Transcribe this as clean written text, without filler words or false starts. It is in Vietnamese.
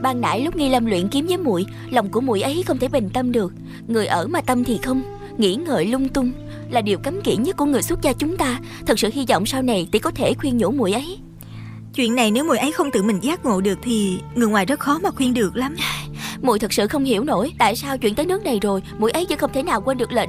Ban nãy lúc Nghi Lâm luyện kiếm với muội, lòng của muội ấy không thể bình tâm được. Người ở mà tâm thì không, nghĩ ngợi lung tung là điều cấm kỵ nhất của người xuất gia chúng ta. Thật sự hy vọng sau này tỷ có thể khuyên nhủ muội ấy. Chuyện này nếu muội ấy không tự mình giác ngộ được thì người ngoài rất khó mà khuyên được lắm. Muội thật sự không hiểu nổi tại sao chuyện tới nước này rồi muội ấy vẫn không thể nào quên được lệnh